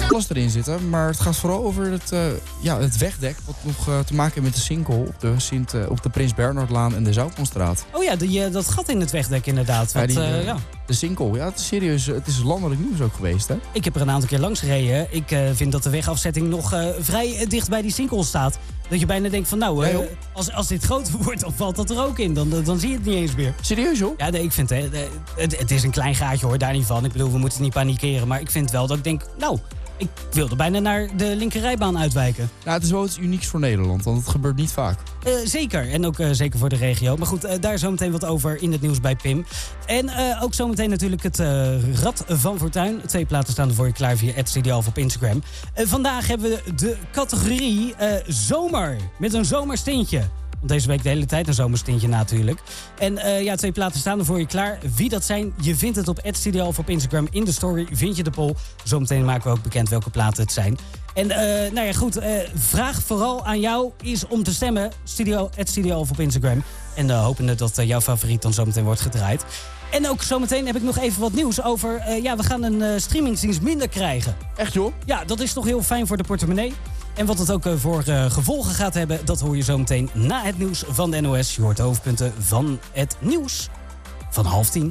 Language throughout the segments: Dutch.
alles erin zitten. Maar het gaat vooral over het wegdek. Wat nog te maken heeft met de sinkhole op de Prins Bernhardlaan en de Zoutmanstraat. Oh ja, dat gat in het wegdek inderdaad. De sinkhole, het is serieus. Het is landelijk nieuws ook geweest, hè? Ik heb er een aantal keer langs gereden. Ik vind dat de wegafzetting nog vrij dicht bij die sinkhole staat. Dat je bijna denkt van als dit groter wordt, dan valt dat er ook in. Dan zie je het niet eens meer. Serieus, hoor? Ja, nee, ik vind het is een klein gaatje, hoor, daar niet van. Ik bedoel, we moeten niet panikeren. Maar ik vind wel dat ik denk, ik wilde bijna naar de linkerrijbaan uitwijken. Nou, het is wel iets unieks voor Nederland, want het gebeurt niet vaak. Zeker, en ook zeker voor de regio. Maar goed, daar zometeen wat over in het nieuws bij Pim. En ook zometeen natuurlijk het Rad van Fortuin. 2 platen staan er voor je klaar via @studioalf op Instagram. Vandaag hebben we de categorie zomer, met een zomerstintje. Want deze week de hele tijd een zomerstintje natuurlijk. En 2 platen staan er voor je klaar. Wie dat zijn, je vindt het op @studioalf op Instagram. In de story vind je de poll. Zometeen maken we ook bekend welke platen het zijn. En vraag vooral aan jou is om te stemmen. @studioalf op Instagram. En hopende dat jouw favoriet dan zometeen wordt gedraaid. En ook zometeen heb ik nog even wat nieuws over... we gaan een streamingsdienst minder krijgen. Echt, joh? Ja, dat is toch heel fijn voor de portemonnee. En wat het ook voor gevolgen gaat hebben, dat hoor je zometeen na het nieuws van de NOS. Je hoort de hoofdpunten van het nieuws van 9:30.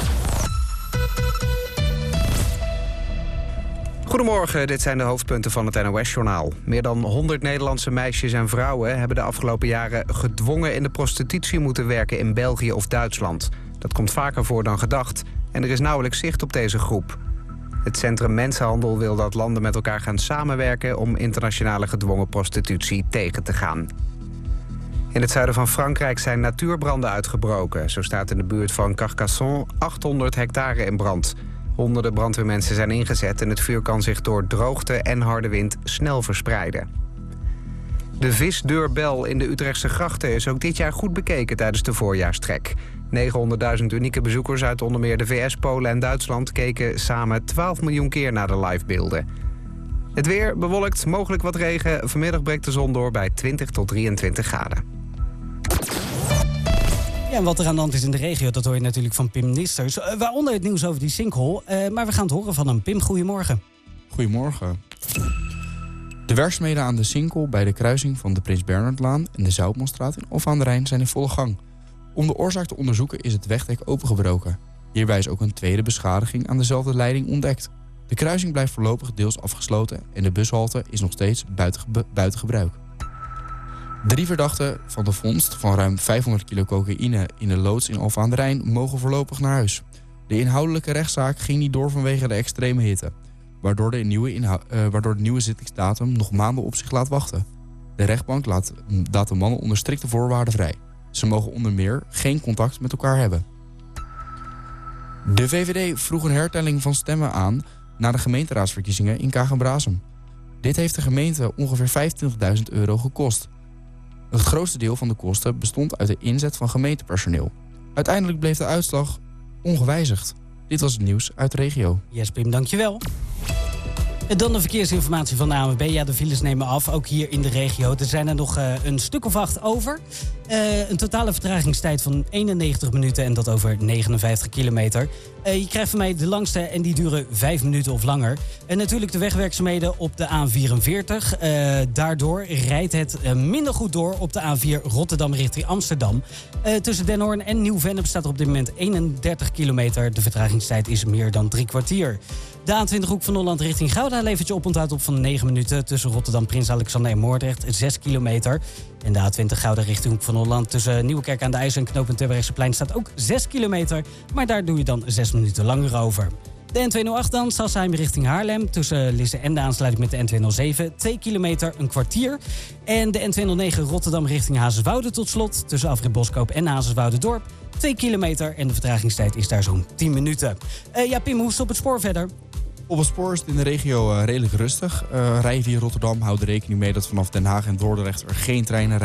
Goedemorgen, dit zijn de hoofdpunten van het NOS-journaal. Meer dan 100 Nederlandse meisjes en vrouwen hebben de afgelopen jaren gedwongen in de prostitutie moeten werken in België of Duitsland. Dat komt vaker voor dan gedacht en er is nauwelijks zicht op deze groep. Het Centrum Mensenhandel wil dat landen met elkaar gaan samenwerken om internationale gedwongen prostitutie tegen te gaan. In het zuiden van Frankrijk zijn natuurbranden uitgebroken. Zo staat in de buurt van Carcassonne 800 hectare in brand. Honderden brandweermensen zijn ingezet en het vuur kan zich door droogte en harde wind snel verspreiden. De visdeurbel in de Utrechtse grachten is ook dit jaar goed bekeken tijdens de voorjaarstrek. 900.000 unieke bezoekers uit onder meer de VS, Polen en Duitsland keken samen 12 miljoen keer naar de livebeelden. Het weer bewolkt, mogelijk wat regen. Vanmiddag breekt de zon door bij 20 tot 23 graden. Ja, en wat er aan de hand is in de regio, dat hoor je natuurlijk van Pim Nisters. Waaronder het nieuws over die sinkhole. Maar we gaan het horen van hem. Pim, goedemorgen. Goedemorgen. De werkzaamheden aan de sinkhole bij de kruising van de Prins Bernhardlaan en de Zoutmanstraat in Alphen aan de Rijn zijn in volle gang. Om de oorzaak te onderzoeken is het wegdek opengebroken. Hierbij is ook een tweede beschadiging aan dezelfde leiding ontdekt. De kruising blijft voorlopig deels afgesloten en de bushalte is nog steeds buiten gebruik. 3 verdachten van de vondst van ruim 500 kilo cocaïne in de loods in Alphen aan de Rijn mogen voorlopig naar huis. De inhoudelijke rechtszaak ging niet door vanwege de extreme hitte, waardoor de nieuwe zittingsdatum nog maanden op zich laat wachten. De rechtbank laat de mannen onder strikte voorwaarden vrij. Ze mogen onder meer geen contact met elkaar hebben. De VVD vroeg een hertelling van stemmen aan na de gemeenteraadsverkiezingen in Kagen-Brasem. Dit heeft de gemeente ongeveer €25.000 gekost. Het grootste deel van de kosten bestond uit de inzet van gemeentepersoneel. Uiteindelijk bleef de uitslag ongewijzigd. Dit was het nieuws uit de regio. Yes, Pim, dankjewel. En dan de verkeersinformatie van de ANWB. Ja, de files nemen af, ook hier in de regio. Er zijn er nog een stuk of 8 over. Een totale vertragingstijd van 91 minuten en dat over 59 kilometer. Je krijgt van mij de langste en die duren 5 minuten of langer. En natuurlijk de wegwerkzaamheden op de A44. Daardoor rijdt het minder goed door op de A4 Rotterdam richting Amsterdam. Tussen Den Hoorn en Nieuw-Vennep staat er op dit moment 31 kilometer. De vertragingstijd is meer dan 3 kwartier. De A20 Hoek van Holland richting Gouda levert je oponthoud op van 9 minuten. Tussen Rotterdam, Prins Alexander en Moordrecht 6 kilometer. En de A20 Gouda richting Hoek van Holland tussen Nieuwekerk aan de IJssel en knooppunt Terbrechtseplein staat ook 6 kilometer. Maar daar doe je dan 6 minuten langer over. De N208 dan, Sassheim richting Haarlem. Tussen Lisse en de aansluiting met de N207. 2 kilometer, een kwartier. En de N209 Rotterdam richting Hazerswoude tot slot. Tussen Afrit Boskoop en Hazerswoude-dorp. 2 kilometer en de vertragingstijd is daar zo'n 10 minuten. Pim, hoe is het op het spoor verder? Op het spoor is het in de regio redelijk rustig. Rij via Rotterdam houdt er rekening mee dat vanaf Den Haag en Dordrecht er geen treinen rijden.